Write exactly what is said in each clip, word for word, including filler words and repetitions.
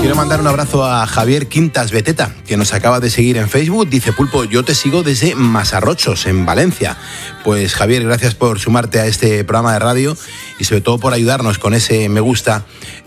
Quiero mandar un abrazo a Javier Quintas Beteta, que nos acaba de seguir en Facebook. Dice: Pulpo, yo te sigo desde Masarrochos, en Valencia. Pues Javier, gracias por sumarte a este programa de radio y sobre todo por ayudarnos con ese me gusta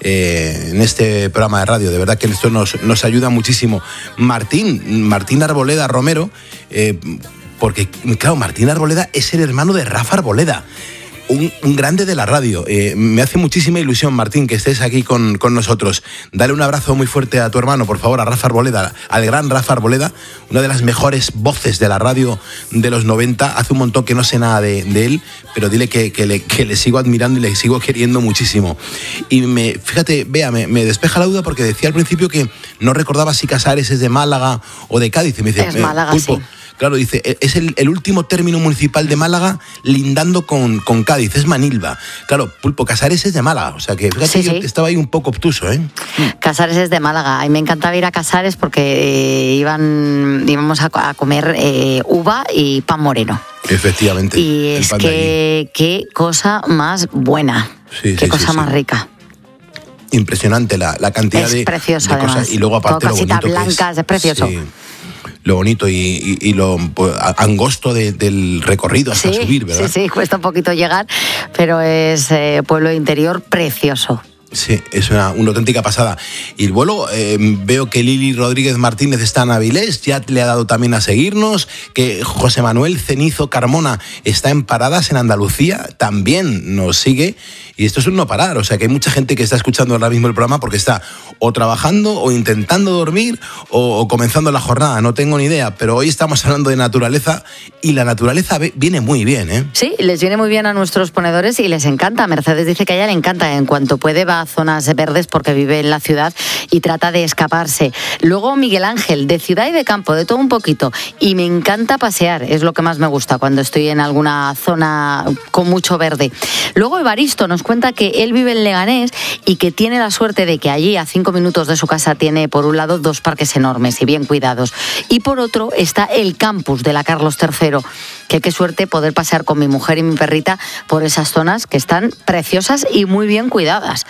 eh, en este programa de radio. De verdad que esto nos, nos ayuda muchísimo. Martín, Martín Arboleda Romero, eh, porque claro, Martín Arboleda es el hermano de Rafa Arboleda. Un, un grande de la radio. Eh, me hace muchísima ilusión, Martín, que estés aquí con, con nosotros. Dale un abrazo muy fuerte a tu hermano, por favor, a Rafa Arboleda, al gran Rafa Arboleda, una de las mejores voces de la radio de los noventa. Hace un montón que no sé nada de, de él, pero dile que, que, le, que le sigo admirando y le sigo queriendo muchísimo. Y me, fíjate, vea, me, me despeja la duda porque decía al principio que no recordaba si Casares es de Málaga o de Cádiz. Y me dice, es Málaga, Pulpo, sí. Claro, dice, es el, el último término municipal de Málaga lindando con, con Cádiz, es Manilva. Claro, Pulpo, Casares es de Málaga, o sea que fíjate, sí, yo sí. estaba ahí un poco obtuso, ¿eh? Casares es de Málaga. A mí me encantaba ir a Casares porque eh, iban, íbamos a, a comer eh, uva y pan moreno. Efectivamente. Y es que qué cosa más buena, sí, qué sí, cosa sí, más sí. rica. Impresionante la, la cantidad es de, precioso, de además. cosas. Y luego aparte con lo bonito blancas, que es. es precioso. Sí. Lo bonito y, y, y lo pues, angosto de, del recorrido hasta sí, subir, ¿verdad? Sí, sí, cuesta un poquito llegar, pero es eh, pueblo interior precioso. Sí, es una, una auténtica pasada. Y luego eh, veo que Lili Rodríguez Martínez está en Avilés, ya le ha dado también a seguirnos, que José Manuel Cenizo Carmona está en Paradas en Andalucía, también nos sigue. Y esto es un no parar, o sea que hay mucha gente que está escuchando ahora mismo el programa porque está o trabajando o intentando dormir o, o comenzando la jornada, no tengo ni idea, pero hoy estamos hablando de naturaleza y la naturaleza viene muy bien, ¿eh? Sí, les viene muy bien a nuestros ponedores y les encanta. Mercedes dice que a ella le encanta, en cuanto puede va a zonas verdes porque vive en la ciudad y trata de escaparse. Luego Miguel Ángel, de ciudad y de campo, de todo un poquito, y me encanta pasear, es lo que más me gusta cuando estoy en alguna zona con mucho verde. Luego Evaristo nos cuenta que él vive en Leganés y que tiene la suerte de que allí a cinco minutos de su casa tiene por un lado dos parques enormes y bien cuidados y por otro está el campus de la Carlos tercero, que qué suerte poder pasear con mi mujer y mi perrita por esas zonas que están preciosas y muy bien cuidadas.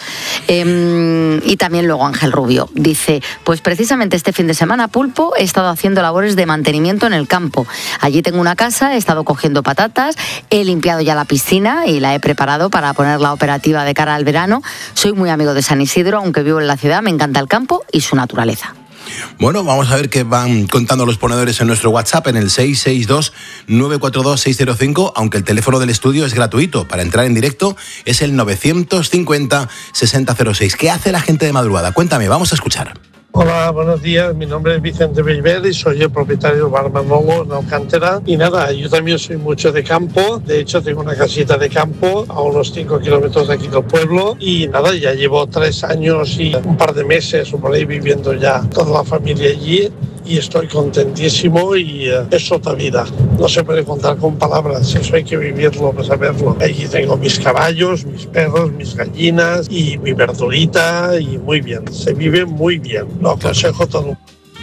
Eh, y también luego Ángel Rubio dice, pues precisamente este fin de semana, Pulpo, he estado haciendo labores de mantenimiento en el campo. Allí tengo una casa, he estado cogiendo patatas, he limpiado ya la piscina y la he preparado para ponerla operativa de cara al verano. Soy muy amigo de San Isidro, aunque vivo en la ciudad, me encanta el campo y su naturaleza. Bueno, vamos a ver qué van contando los ponedores en nuestro WhatsApp en el seis seis dos, nueve cuatro dos, seis cero cinco, aunque el teléfono del estudio es gratuito. Para entrar en directo es el novecientos cincuenta, sesenta cero seis. ¿Qué hace la gente de madrugada? Cuéntame, vamos a escuchar. Hola, buenos días. Mi nombre es Vicente Beiber y soy el propietario del Bar Manolo en Alcántara. Y nada, yo también soy mucho de campo. De hecho, tengo una casita de campo a unos cinco kilómetros de aquí del pueblo. Y nada, ya llevo tres años y un par de meses o por ahí viviendo ya toda la familia allí. Y estoy contentísimo y uh, es otra vida. No se puede contar con palabras, eso hay que vivirlo para saberlo. Allí tengo mis caballos, mis perros, mis gallinas y mi verdurita y muy bien, se vive muy bien. Lo aconsejo todo.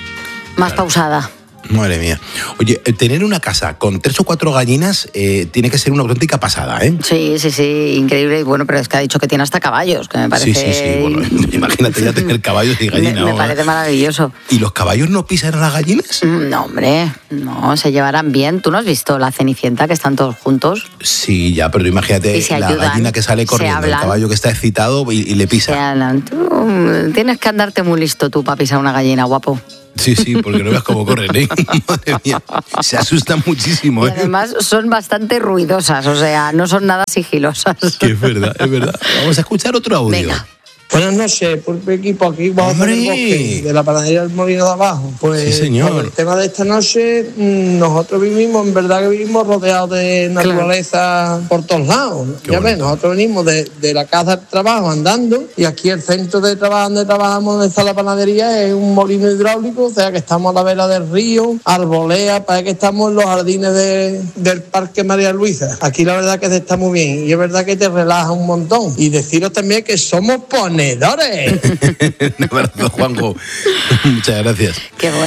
Más pausada. Madre mía. Oye, tener una casa con tres o cuatro gallinas eh, tiene que ser una auténtica pasada, ¿eh? Sí, sí, sí, increíble. Y bueno, pero es que ha dicho que tiene hasta caballos, que me parece... Sí, sí, sí. Bueno, imagínate ya tener caballos y gallinas. Me, me parece maravilloso. ¿Y los caballos no pisan a las gallinas? No, hombre, no, se llevarán bien. ¿Tú no has visto la Cenicienta, que están todos juntos? Sí, ya, pero imagínate la ayudan, gallina que sale corriendo, el caballo que está excitado y, y le pisa. Se hablan. Tú tienes que andarte muy listo tú para pisar una gallina, guapo. Sí, sí, porque no veas cómo corren, ¿eh? Madre mía, se asustan muchísimo, ¿eh? Y además son bastante ruidosas, o sea, no son nada sigilosas. Que es verdad, es verdad. Vamos a escuchar otro audio. Venga. Buenas noches, Pulpo equipo, aquí vamos a ver el bosque de la panadería del Molino de Abajo. Pues sí, señor. Por el tema de esta noche, nosotros vivimos, en verdad que vivimos rodeados de naturaleza claro. por todos lados. Qué ya ves, nosotros venimos de, de la casa al trabajo andando y aquí el centro de trabajo donde trabajamos, donde está la panadería, es un molino hidráulico, o sea que estamos a la vera del río, arbolea, para que estamos en los jardines de, del Parque María Luisa. Aquí la verdad que se está muy bien y es verdad que te relaja un montón. Y deciros también que somos ponedores. Un abrazo, Juanjo. Muchas gracias. Qué bueno.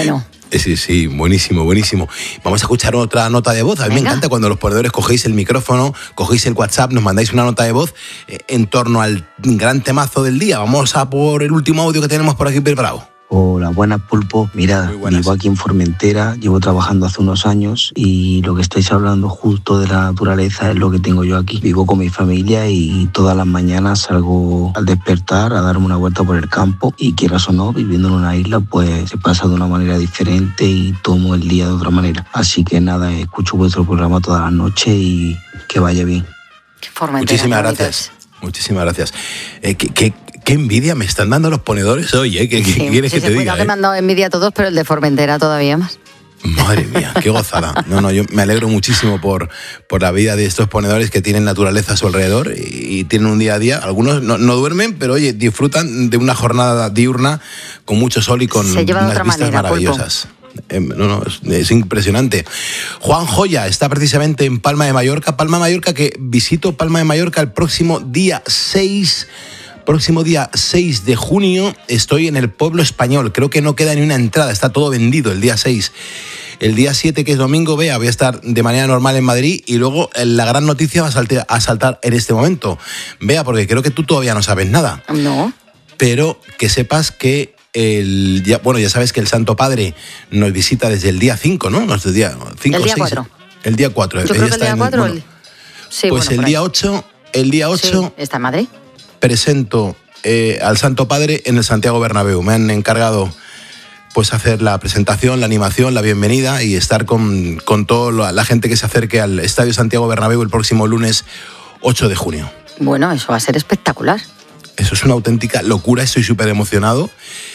Sí, sí, buenísimo, buenísimo. Vamos a escuchar otra nota de voz. A mí Venga. me encanta cuando los ponedores cogéis el micrófono, cogéis el WhatsApp, nos mandáis una nota de voz eh, en torno al gran temazo del día. Vamos a por el último audio que tenemos por aquí preparado. Hola, buenas, Pulpo. Mira, Muy buenas. vivo aquí en Formentera, llevo trabajando hace unos años y lo que estáis hablando justo de la naturaleza es lo que tengo yo aquí. Vivo con mi familia y todas las mañanas salgo al despertar a darme una vuelta por el campo y quieras o no, viviendo en una isla, pues se pasa de una manera diferente y tomo el día de otra manera. Así que nada, escucho vuestro programa todas las noches y que vaya bien. Qué Formentera, Muchísimas qué bonito gracias. Muchísimas gracias. Eh, ¿qué, qué, qué envidia me están dando los ponedores hoy, ¿eh? ¿Qué, qué es. Sí, quieres sí, que sí, te cuidado diga? que eh? me han dado envidia a todos, pero el de Formentera todavía más. Madre mía, qué gozada. No, no, yo me alegro muchísimo por, por la vida de estos ponedores que tienen naturaleza a su alrededor y, y tienen un día a día. Algunos no, no duermen, pero oye, disfrutan de una jornada diurna con mucho sol y con Se lleva de unas otra vistas manera, maravillosas. Eh, no, no, es, es impresionante. Juan Joya está precisamente en Palma de Mallorca. Palma de Mallorca, que visito Palma de Mallorca el próximo día seis. Próximo día seis de junio estoy en el Pueblo Español. Creo que no queda ni una entrada, está todo vendido el día seis. El día siete, que es domingo, vea, voy a estar de manera normal en Madrid y luego la gran noticia va a saltar, a saltar en este momento. Vea, porque creo que tú todavía no sabes nada. No. Pero que sepas que el ya, bueno, ya sabes que el Santo Padre nos visita desde el día cinco, ¿no? Desde el día cinco, El día seis, cuatro. El día cuatro. Yo creo que el día cuatro. Bueno, el... Sí, pues bueno, el por día ahí. ocho, el día ocho Sí, está en Madrid. presento eh, al Santo Padre en el Santiago Bernabéu. Me han encargado pues hacer la presentación, la animación, la bienvenida y estar con, con toda la gente que se acerque al Estadio Santiago Bernabéu el próximo lunes ocho de junio. Bueno, eso va a ser espectacular. Eso es una auténtica locura, estoy súper emocionado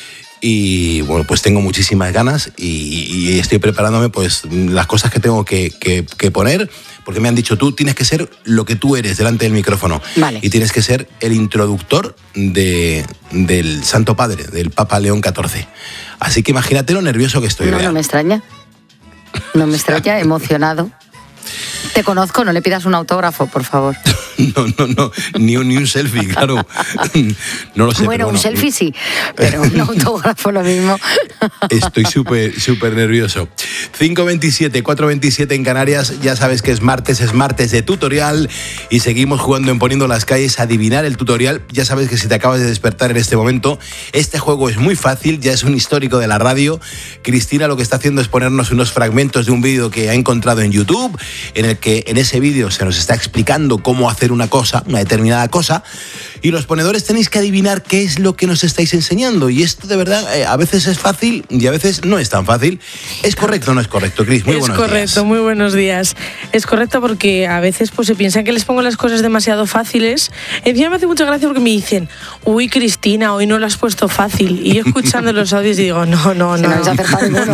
y bueno, pues tengo muchísimas ganas y, y estoy preparándome pues las cosas que tengo que, que, que poner, porque me han dicho, tú tienes que ser lo que tú eres delante del micrófono. Vale. Y tienes que ser el introductor de, del Santo Padre, del Papa León catorce. Así que imagínate lo nervioso que estoy. No, Bea. no me extraña. No me extraña, emocionado. Te conozco, no le pidas un autógrafo, por favor. No, no, no, ni un, ni un selfie, claro. No lo sé. Bueno, pero un selfie sí, pero un autógrafo lo mismo. Estoy súper, súper nervioso. cinco veintisiete, cuatro veintisiete en Canarias. Ya sabes que es martes, es martes de tutorial y seguimos jugando en Poniendo las Calles a adivinar el tutorial. Ya sabes que si te acabas de despertar en este momento, este juego es muy fácil, ya es un histórico de la radio. Cristina lo que está haciendo es ponernos unos fragmentos de un vídeo que ha encontrado en YouTube, en el que en ese vídeo se nos está explicando cómo hacer una cosa, una determinada cosa, y los ponedores tenéis que adivinar qué es lo que nos estáis enseñando. Y esto de verdad eh, a veces es fácil y a veces no es tan fácil. ¿Es correcto o no es correcto, Cris? Muy es buenos correcto, días. muy buenos días. Es correcto porque a veces pues se piensan que les pongo las cosas demasiado fáciles. Encima me hace mucha gracia porque me dicen, uy, Cristina, hoy no lo has puesto fácil. Y yo escuchando los audios digo, no, no, Si no. no habéis acertado ninguno.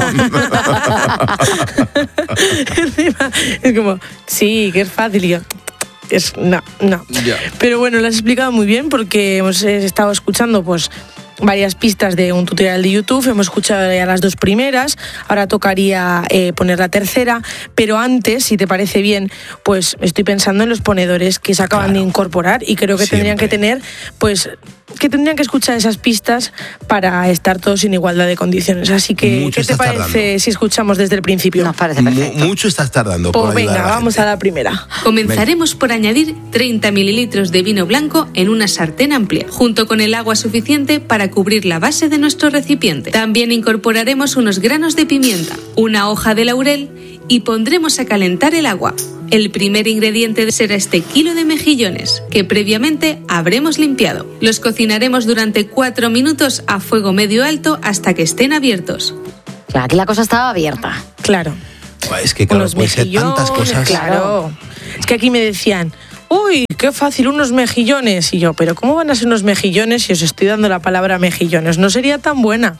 Encima, es como, sí, que es fácil. Y yo, es, no, no. Ya. Pero bueno, lo has explicado muy bien porque hemos estado escuchando pues varias pistas de un tutorial de YouTube, hemos escuchado ya las dos primeras, ahora tocaría eh, poner la tercera, pero antes, si te parece bien, pues estoy pensando en los ponedores que se acaban Claro. de incorporar y creo que Siempre. tendrían que tener, pues, que tendrían que escuchar esas pistas para estar todos en igualdad de condiciones. Así que, Mucho ¿qué te estás parece tardando. si escuchamos desde el principio? Nos parece Mu- perfecto. mucho estás tardando Pues por ayudar venga, a la vamos gente. a la primera. Comenzaremos por añadir treinta mililitros de vino blanco en una sartén amplia, junto con el agua suficiente para cubrir la base de nuestro recipiente. También incorporaremos unos granos de pimienta, una hoja de laurel y pondremos a calentar el agua. El primer ingrediente será este kilo de mejillones, que previamente habremos limpiado. Los cocinaremos durante cuatro minutos a fuego medio alto hasta que estén abiertos. Claro, aquí la cosa estaba abierta. Claro. Buah, Es que claro, Unos pueden ser mejillones, tantas cosas. Claro. Es que aquí me decían, uy, qué fácil, unos mejillones. Y yo, pero ¿cómo van a ser unos mejillones si os estoy dando la palabra mejillones? No sería tan buena.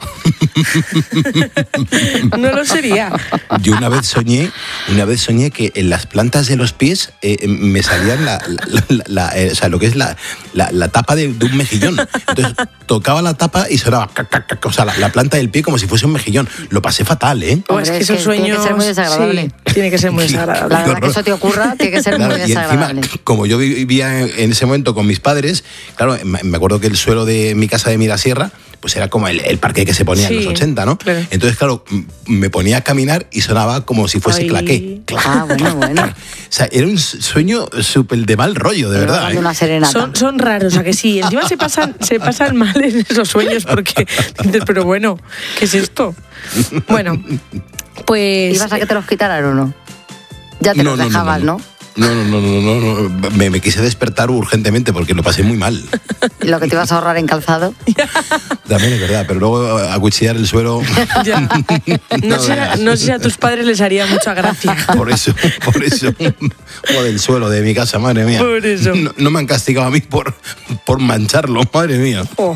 No lo sería. Yo una vez soñé, una vez soñé que en las plantas de los pies eh, me salían la, la- la- la- eh, o sea, lo que es la, la, la tapa de, de un mejillón. Entonces tocaba la tapa y sonaba, cac, cac, cac, o sea, la, la planta del pie como si fuese un mejillón. Lo pasé fatal, ¿eh? O Hombre, es que es esos que sueños... tiene que ser muy desagradable. Sí, tiene que ser muy La desagradable. Qué verdad que horror. eso te ocurra tiene que ser Claro, muy y encima, desagradable. como yo vivía en en ese momento con mis padres, claro, me me acuerdo que el suelo de mi casa de Mirasierra pues era como el, el parqué que se ponía sí, en los ochenta, ¿no? Claro. Entonces, claro, me ponía a caminar y sonaba como si fuese Ay. claqué. Ah, bueno, bueno. O sea, era un sueño súper de mal rollo, de Pero verdad. ¿eh? Una serenata. Son, son raros, o sea que sí. Encima se pasan, se pasan mal en esos sueños porque dices, pero bueno, ¿qué es esto? Bueno, pues... ¿Ibas a que te los quitaran o no? Ya te no, los no, dejabas, no, no. ¿no? No, no, no, no, no, no. Me, me quise despertar urgentemente porque lo pasé muy mal. ¿Y lo que te ibas a ahorrar en calzado? También es verdad, pero luego acuchillar el suelo... Ya. No, no, sé, no sé si a tus padres les haría mucha gracia. Por eso, por eso. O del suelo de mi casa, madre mía. Por eso. No, no me han castigado a mí por, por mancharlo, madre mía. Oh.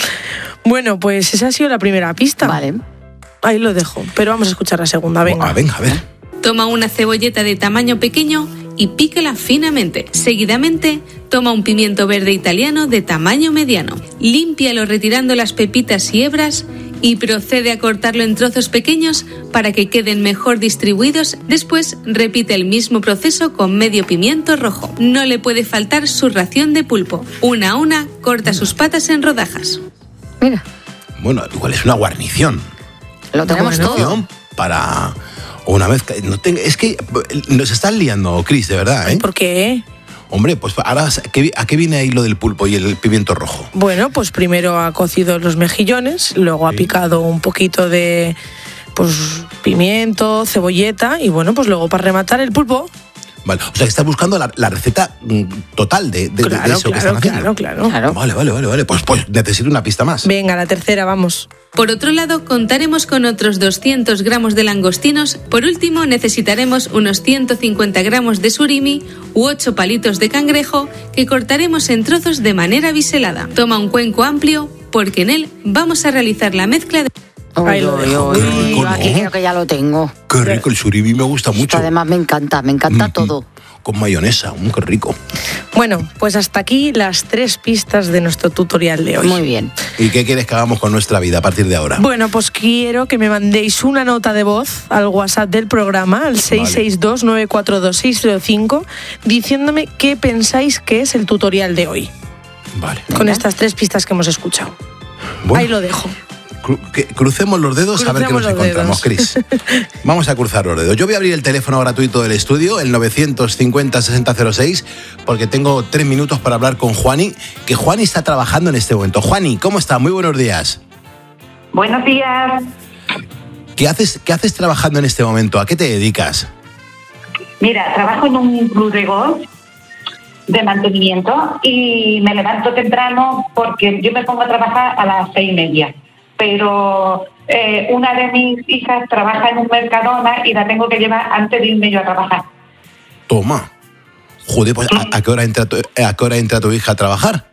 Bueno, pues esa ha sido la primera pista. Vale. Ahí lo dejo, pero vamos a escuchar la segunda, venga. Oh, venga, a ver. Toma una cebolleta de tamaño pequeño y píquela finamente. Seguidamente, toma un pimiento verde italiano de tamaño mediano. Límpialo retirando las pepitas y hebras y procede a cortarlo en trozos pequeños para que queden mejor distribuidos. Después, repite el mismo proceso con medio pimiento rojo. No le puede faltar su ración de pulpo. Una a una, corta sus patas en rodajas. Mira. Bueno, igual es una guarnición. Lo tenemos una todo. Para... Una vez que no tenga, es que nos están liando, Cris, de verdad, ¿eh? ¿Por qué? Hombre, pues ahora, ¿a qué viene ahí lo del pulpo y el pimiento rojo? Bueno, pues primero ha cocido los mejillones, luego sí. ha picado un poquito de pues pimiento, cebolleta y bueno, pues luego para rematar el pulpo. Vale, o sea, que estás buscando la, la receta total de, de, claro, de eso claro, que están haciendo. Claro, claro, claro. Vale, vale, vale, vale. Pues, pues necesito una pista más. Venga, la tercera, vamos. Por otro lado, contaremos con otros doscientos gramos de langostinos. Por último, necesitaremos unos ciento cincuenta gramos de surimi u ocho palitos de cangrejo que cortaremos en trozos de manera biselada. Toma un cuenco amplio porque en él vamos a realizar la mezcla de... Ay, lo dejo. Qué rico, ¿no? Aquí creo que ya lo tengo. Qué rico, el surimi me gusta mucho. Esto además me encanta, me encanta mm-hmm. todo. Con mayonesa, mm, qué rico. Bueno, pues hasta aquí las tres pistas de nuestro tutorial de hoy. Muy bien. ¿Y qué quieres que hagamos con nuestra vida a partir de ahora? Bueno, pues quiero que me mandéis una nota de voz al WhatsApp del programa, al seis seis dos, nueve cuatro dos, seis cero cinco, diciéndome qué pensáis que es el tutorial de hoy. Vale. Con Venga. estas tres pistas que hemos escuchado. Bueno. Ahí lo dejo. Crucemos los dedos Crucemos a ver qué nos encontramos, Cris. Vamos a cruzar los dedos. Yo voy a abrir el teléfono gratuito del estudio, el novecientos cincuenta, sesenta cero seis, porque tengo tres minutos para hablar con Juani, que Juani está trabajando en este momento. Juani, ¿cómo está? Muy buenos días. Buenos días. ¿Qué haces, qué haces trabajando en este momento? ¿A qué te dedicas? Mira, trabajo en un club de golf de mantenimiento y me levanto temprano porque yo me pongo a trabajar a las seis y media. Pero eh, una de mis hijas trabaja en un Mercadona y la tengo que llevar antes de irme yo a trabajar. Toma. Joder, pues ¿a, a, qué hora entra tu, ¿a qué hora entra tu hija a trabajar?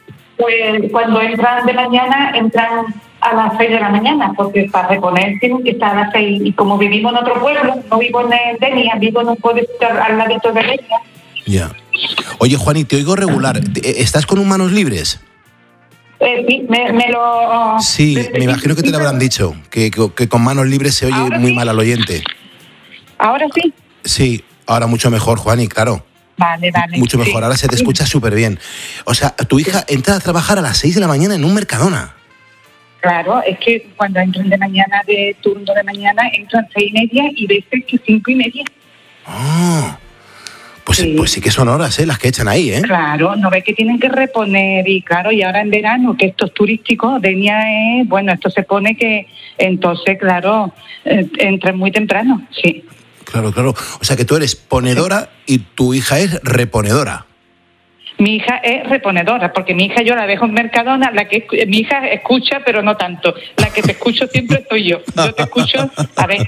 Pues cuando entran de mañana, entran a las seis de la mañana, porque para reponer tienen que estar a las seis. Y como vivimos en otro pueblo, no vivo en Denia, vivo en un pueblo al ladito de Denia. Ya. Oye, Juani, te oigo regular. ¿Estás con un manos libres? Eh, sí, me, me lo... Sí, me imagino que te lo habrán dicho, que, que, que con manos libres se oye ¿Ahora muy sí? mal al oyente. ¿Ahora sí? Sí, ahora mucho mejor, Juani, claro. Vale, vale. Mucho mejor, sí. Ahora se te escucha súper bien. O sea, tu hija sí. entra a trabajar a las seis de la mañana en un Mercadona. Claro, es que cuando entran de mañana, de turno de mañana, entran seis y media y veces que cinco y media. Ah... Oh. Pues sí. pues sí que son horas, ¿eh? Las que echan ahí, ¿eh? Claro, no ves que tienen que reponer y claro, y ahora en verano, que esto es turístico, Denia es, bueno, esto se pone que entonces, claro, eh, entran muy temprano, sí. Claro, claro. O sea que tú eres ponedora sí. y tu hija es reponedora. Mi hija es reponedora, porque mi hija yo la dejo en Mercadona, la que mi hija escucha, pero no tanto. La que te escucho siempre soy yo. Yo te escucho, a ver...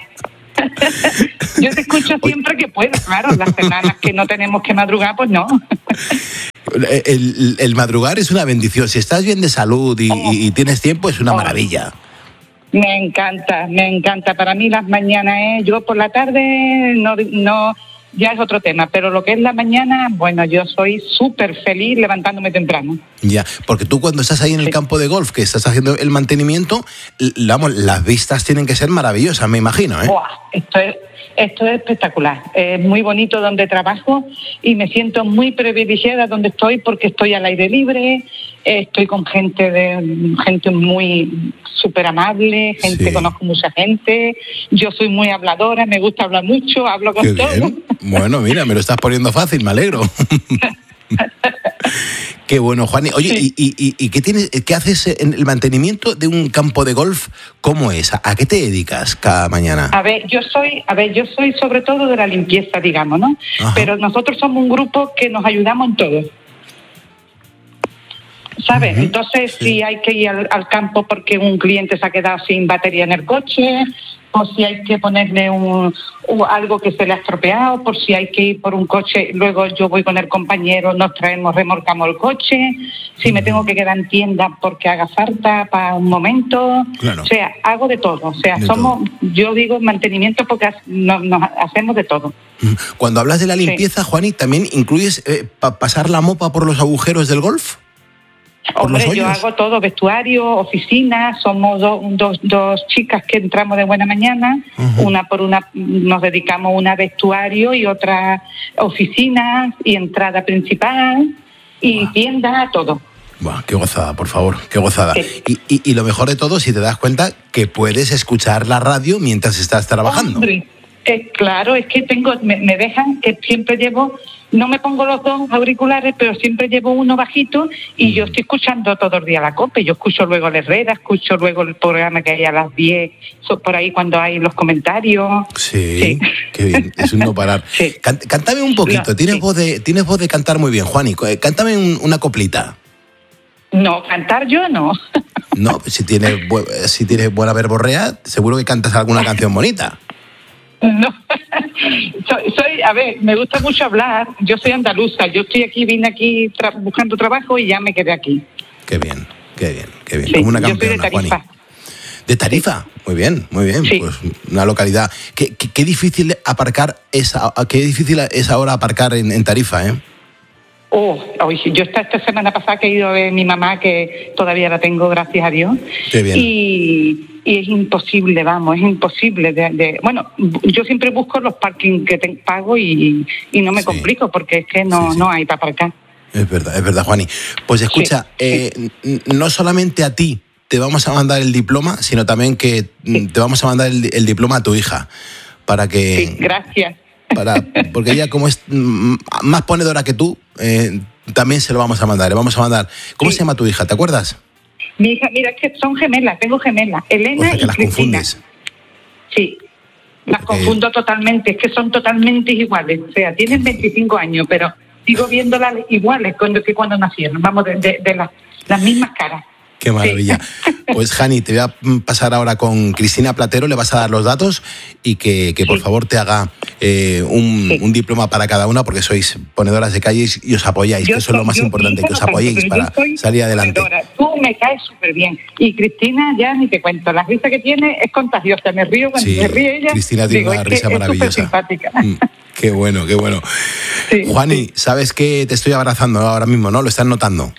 Yo te escucho siempre que puedo, claro, las semanas que no tenemos que madrugar, pues no. El, el, el madrugar es una bendición, si estás bien de salud y, oh. y, y tienes tiempo es una oh. maravilla. Me encanta, me encanta, para mí las mañanas, ¿eh? Yo por la tarde no, no, ya es otro tema, pero lo que es la mañana, bueno, yo soy súper feliz levantándome temprano. Ya, porque tú cuando estás ahí en el sí. campo de golf, que estás haciendo el mantenimiento, vamos, las vistas tienen que ser maravillosas, me imagino, ¿eh? Buah, esto es, esto es espectacular. Es muy bonito donde trabajo y me siento muy privilegiada donde estoy porque estoy al aire libre, estoy con gente de gente muy súper amable, gente, sí. Conozco mucha gente, yo soy muy habladora, me gusta hablar mucho, hablo con todo. Bueno, mira, me lo estás poniendo fácil, me alegro. Qué bueno, Juani. Oye, sí. ¿y, y, y qué, tienes, qué haces en el mantenimiento de un campo de golf? ¿Cómo es? ¿A qué te dedicas cada mañana? A ver, yo soy, a ver, yo soy sobre todo de la limpieza, digamos, ¿no? Ajá. Pero nosotros somos un grupo que nos ayudamos en todo. ¿Sabes? Uh-huh. Entonces, sí. Si hay que ir al, al campo porque un cliente se ha quedado sin batería en el coche, o si hay que ponerle un, un algo que se le ha estropeado, por si hay que ir por un coche, luego yo voy con el compañero, nos traemos, remolcamos el coche, si uh-huh. me tengo que quedar en tienda porque haga falta para un momento, claro. O sea, hago de todo, o sea, de somos, todo. Yo digo mantenimiento porque nos, nos hacemos de todo. Cuando hablas de la limpieza, sí. Juani, ¿también incluyes eh, pa- pasar la mopa por los agujeros del golf? Hombre, yo hago todo, vestuario, oficina, somos do, dos, dos chicas que entramos de buena mañana, uh-huh. una por una, nos dedicamos una vestuario y otra oficina y entrada principal y wow. Tienda, todo. Buah, qué gozada, por favor, qué gozada. Sí. Y, y, y lo mejor de todo, si te das cuenta que puedes escuchar la radio mientras estás trabajando. Hombre, eh, claro, es que tengo, me, me dejan que siempre llevo... No me pongo los dos auriculares, pero siempre llevo uno bajito y mm. yo estoy escuchando todo el día la COPE. Yo escucho luego la Herrera, escucho luego el programa que hay a las diez, por ahí cuando hay los comentarios. Sí, sí. Qué bien, es un no parar. Sí. Cant- cántame un poquito, no, tienes, sí. voz de, tienes voz de cantar muy bien, Juani. Cántame un, una coplita. No, cantar yo no. No, si tienes, si tienes buena verborrea, seguro que cantas alguna canción bonita. No, soy, soy, a ver, me gusta mucho hablar, yo soy andaluza, yo estoy aquí, vine aquí tra- buscando trabajo y ya me quedé aquí. Qué bien, qué bien, qué bien, sí, como una campeona, yo soy de Tarifa. Juani. ¿De Tarifa? Muy bien, muy bien, sí. Pues una localidad. Qué, qué, qué difícil aparcar es, qué difícil es ahora aparcar en, en Tarifa, ¿eh? Oh, hoy yo esta, esta semana pasada que he ido a ver a mi mamá, que todavía la tengo, gracias a Dios. Qué bien. Y, y es imposible, vamos, es imposible. De, de, bueno, yo siempre busco los parkings que te, pago y, y no me sí. complico porque es que no, sí, sí. no hay para aparcar. Es verdad, es verdad, Juani. Pues escucha, sí, eh, sí. no solamente a ti te vamos a mandar el diploma, sino también que sí. te vamos a mandar el, el diploma a tu hija para que... Sí, gracias. Para, porque ella, como es más ponedora que tú, eh, también se lo vamos a mandar. Le vamos a mandar. ¿Cómo sí. se llama tu hija? ¿Te acuerdas? Mi hija, mira, es que son gemelas, tengo gemelas. Elena o sea, que y las Cristina. Confundes. Sí, las porque... confundo totalmente, es que son totalmente iguales. O sea, tienen veinticinco años, pero sigo viéndolas iguales que cuando nacieron. Vamos, de, de, de las, las mismas caras. Qué maravilla. Sí. Pues, Jani, te voy a pasar ahora con Cristina Platero, le vas a dar los datos y que, que por sí. favor te haga eh, un, sí. un diploma para cada una, porque sois ponedoras de calles y os apoyáis, yo que eso soy, es lo más importante, que os apoyéis para salir adelante. Ponedora. Tú me caes súper bien. Y Cristina, ya ni te cuento, la risa que tiene es contagiosa. Me río cuando sí, me ríe ella. Cristina tiene digo, una risa que maravillosa. Es simpática. Mm, qué bueno, qué bueno. Sí, Juani, sí. sabes que te estoy abrazando ahora mismo, ¿no? ¿Lo estás notando?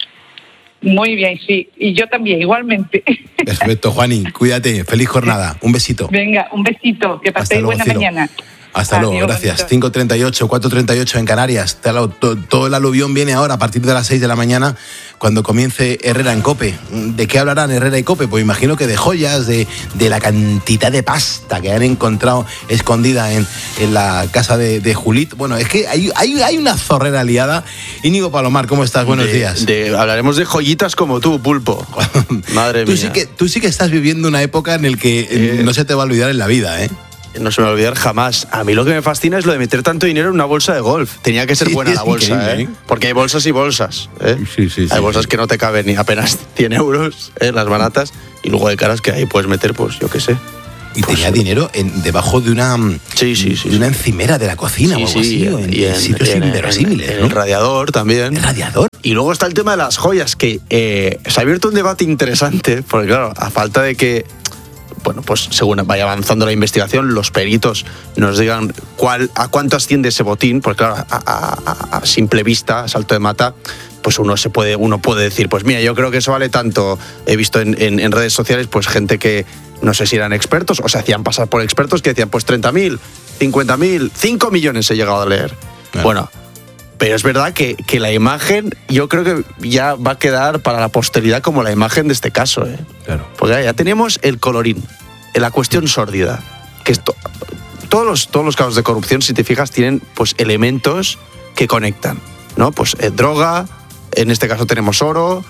Muy bien, sí. Y yo también, igualmente. Perfecto, Juani. Cuídate. Feliz jornada. Un besito. Venga, un besito. Que paséis buena luego, mañana. Hasta Adiós, luego, gracias. Bonito. cinco treinta y ocho, cuatro treinta y ocho en Canarias. Todo el aluvión viene ahora a partir de las seis de la mañana cuando comience Herrera en COPE. ¿De qué hablarán Herrera y COPE? Pues imagino que de joyas, de, de la cantidad de pasta que han encontrado escondida en, en la casa de, de Julit. Bueno, es que hay, hay, hay una zorrera liada. Íñigo Palomar, ¿cómo estás? Buenos de, días. De, hablaremos de joyitas como tú, Pulpo. Madre tú mía. Sí que, tú sí que estás viviendo una época en la que eh, no se te va a olvidar en la vida, ¿eh? No se me va a olvidar jamás. A mí lo que me fascina es lo de meter tanto dinero en una bolsa de golf. Tenía que ser sí, buena la bolsa, ¿eh? Porque hay bolsas y bolsas, ¿eh? Sí, sí, sí. Hay bolsas sí. que no te caben ni apenas cien euros, ¿eh? Las baratas. Y luego hay caras que ahí puedes meter, pues, yo qué sé. Y pues, tenía dinero en, debajo de una, sí, sí, sí, de una encimera de la cocina sí, o algo así, sí, o en, y en sitios en, inverosímiles, en, ¿no? en el radiador también. ¿El radiador? Y luego está el tema de las joyas, que eh, se ha abierto un debate interesante, porque claro, a falta de que, bueno, pues según vaya avanzando la investigación, los peritos nos digan cuál, a cuánto asciende ese botín, porque claro, a, a, a simple vista, a salto de mata, pues uno se puede, uno puede decir, pues mira, yo creo que eso vale tanto. He visto en, en, en redes sociales, pues gente que no sé si eran expertos o se hacían pasar por expertos que decían, pues treinta mil, cincuenta mil, cinco millones he llegado a leer. Claro. Bueno, pero es verdad que, que la imagen yo creo que ya va a quedar para la posteridad como la imagen de este caso. ¿eh? Claro. Porque ya tenemos el colorín, la cuestión sórdida, que esto, todos, los, todos los casos de corrupción, si te fijas, tienen pues elementos que conectan, ¿no? Pues eh, droga, en este caso tenemos oro,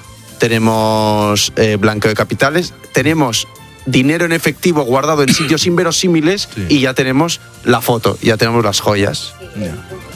tenemos eh, blanqueo de capitales, tenemos dinero en efectivo guardado en sitios inverosímiles sí. y ya tenemos la foto, ya tenemos las joyas. Yeah.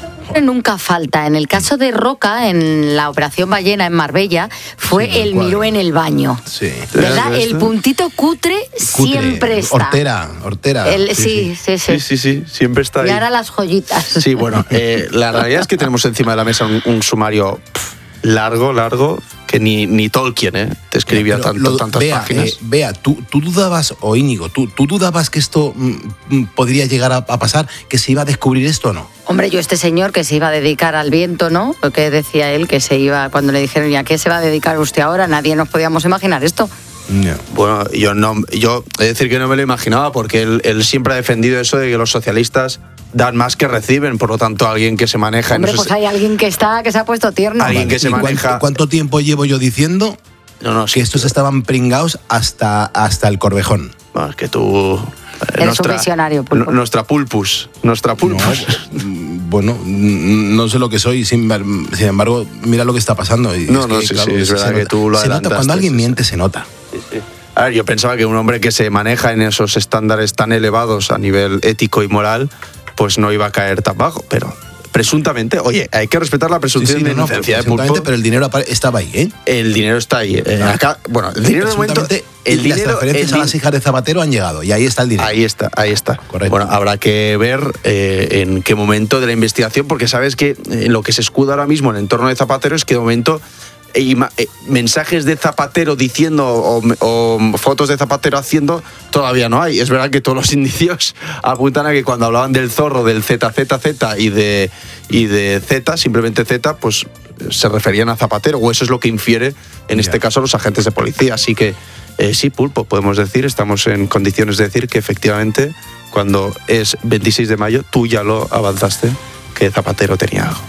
Nunca falta. En el caso de Roca, en la Operación Ballena en Marbella, fue sí, el miró en el baño. Sí. ¿Verdad? El puntito cutre, cutre siempre está. Hortera, hortera. El, sí, sí, sí, sí. Sí, sí, sí, siempre está ahí. Y ahora las joyitas. Sí, bueno, eh, la realidad es que tenemos encima de la mesa un, un sumario pff, largo, largo, que ni, ni Tolkien eh, te escribía tanto, lo, tantas Bea, páginas. Eh, Bea, ¿tú, tú dudabas, o Íñigo, ¿tú, tú dudabas que esto mm, podría llegar a, a pasar, que se iba a descubrir esto o no? Hombre, yo este señor que se iba a dedicar al viento, ¿no? Lo que decía él, que se iba, cuando le dijeron, ¿y a qué se va a dedicar usted ahora? Nadie nos podíamos imaginar esto. Yeah. Bueno, yo no, yo he de decir que no me lo imaginaba, porque él, él siempre ha defendido eso de que los socialistas dan más que reciben, por lo tanto alguien que se maneja... Hombre, en esos, pues hay alguien que está, que se ha puesto tierno. Alguien vale. que se ¿Y maneja... ¿cuánto, ¿Cuánto tiempo llevo yo diciendo no, no, que sí, estos tú... estaban pringados hasta, hasta el Corvejón? Bueno, es que tú... Eres nuestra, un visionario, Pulpo. Nuestra pulpus, nuestra pulpus. No, bueno, no sé lo que soy, sin, sin embargo, mira lo que está pasando. Y no, es no, que, sí, claro, sí, es verdad que tú lo se nota, cuando alguien sí, miente, se nota. Sí, sí. A ver, yo pensaba que un hombre que se maneja en esos estándares tan elevados a nivel ético y moral, pues no iba a caer tan bajo, pero... Presuntamente, oye, hay que respetar la presunción sí, sí, de no, inocencia, no, ¿eh, Pulpo? Pero el dinero estaba ahí, ¿eh? El dinero está ahí. Eh, no. Acá, bueno, el dinero de momento... El las dinero, transferencias el a las hijas de Zapatero han llegado y ahí está el dinero. Ahí está, ahí está. Correcto. Bueno, habrá que ver eh, en qué momento de la investigación, porque sabes que eh, lo que se escuda ahora mismo en el entorno de Zapatero es que de momento... Y mensajes de Zapatero diciendo o, o fotos de Zapatero haciendo todavía no hay. Es verdad que todos los indicios apuntan a que cuando hablaban del zorro, del Z Z Z y de, y de Z, simplemente Z, pues se referían a Zapatero, o eso es lo que infiere en este caso los agentes de policía. Así que eh, sí, Pulpo, podemos decir, estamos en condiciones de decir que efectivamente cuando es veintiséis de mayo tú ya lo avanzaste, que Zapatero tenía algo.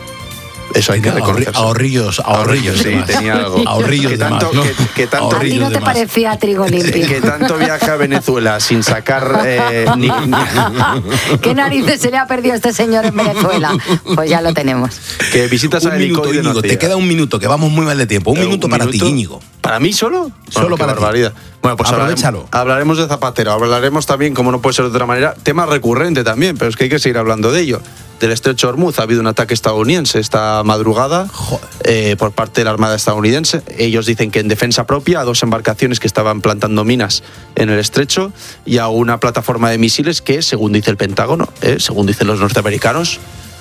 Eso hay que reconocerlo. Ahorrillos, ahorrillos, sí, tenía algo. Ahorrillos que tanto, de más, ¿no? que, que tanto, ¿A ti no te demás. parecía trigo limpio? Que tanto viaja a Venezuela sin sacar eh, ni, ni... ¿Qué narices se le ha perdido a este señor en Venezuela? Pues ya lo tenemos. Que visitas un a minuto, Íñigo, Íñigo, te queda un minuto, que vamos muy mal de tiempo. Un eh, minuto un para minuto. ti, Íñigo. ¿Para mí solo? Solo bueno, para qué barbaridad. ti. Bueno, pues aprovechalo. Hablaremos, hablaremos de Zapatero, hablaremos también, como no puede ser de otra manera, tema recurrente también, pero es que hay que seguir hablando de ello. Del estrecho de Hormuz ha habido un ataque estadounidense esta madrugada eh, por parte de la Armada estadounidense. Ellos dicen que en defensa propia a dos embarcaciones que estaban plantando minas en el estrecho y a una plataforma de misiles que, según dice el Pentágono, eh, según dicen los norteamericanos,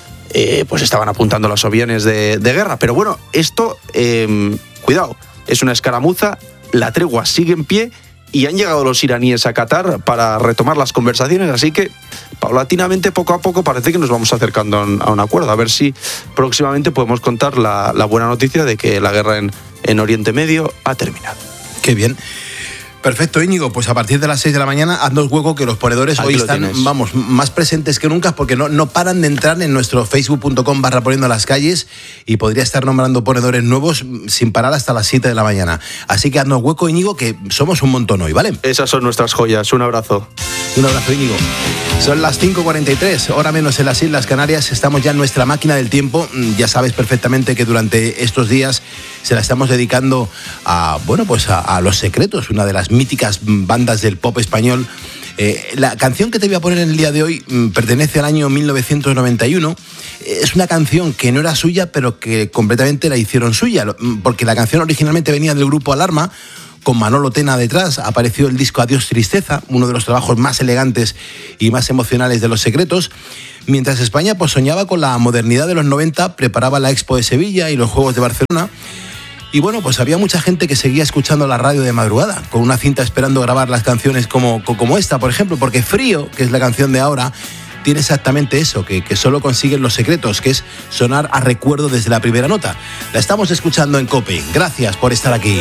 eh, pues estaban apuntando a los aviones de, de guerra. Pero bueno, esto, eh, cuidado, es una escaramuza, la tregua sigue en pie y han llegado los iraníes a Qatar para retomar las conversaciones, así que paulatinamente, poco a poco, parece que nos vamos acercando a un acuerdo. A ver si próximamente podemos contar la, la buena noticia de que la guerra en, en Oriente Medio ha terminado. Qué bien. Perfecto, Íñigo, pues a partir de las seis de la mañana haznos hueco que los ponedores Aquí hoy lo están, tienes. vamos, más presentes que nunca porque no, no paran de entrar en nuestro facebook punto com barra poniendo las calles y podría estar nombrando ponedores nuevos sin parar hasta las siete de la mañana. Así que haznos hueco, Íñigo, que somos un montón hoy, ¿vale? Esas son nuestras joyas. Un abrazo. Un abrazo, Íñigo. Son las cinco cuarenta y tres, hora menos en las Islas Canarias. Estamos ya en nuestra máquina del tiempo. Ya sabes perfectamente que durante estos días se la estamos dedicando a, bueno, pues a, a Los Secretos, una de las míticas bandas del pop español. Eh, la canción que te voy a poner en el día de hoy mm, pertenece al año mil novecientos noventa y uno. Es una canción que no era suya, pero que completamente la hicieron suya, porque la canción originalmente venía del grupo Alarma, con Manolo Tena detrás. Apareció el disco Adiós Tristeza, uno de los trabajos más elegantes y más emocionales de Los Secretos. Mientras España pues, soñaba con la modernidad de los noventa, preparaba la Expo de Sevilla y los Juegos de Barcelona. Y bueno, pues había mucha gente que seguía escuchando la radio de madrugada, con una cinta esperando grabar las canciones como, como esta, por ejemplo, porque Frío, que es la canción de ahora, tiene exactamente eso, que, que solo consiguen Los Secretos, que es sonar a recuerdo desde la primera nota. La estamos escuchando en COPE. Gracias por estar aquí.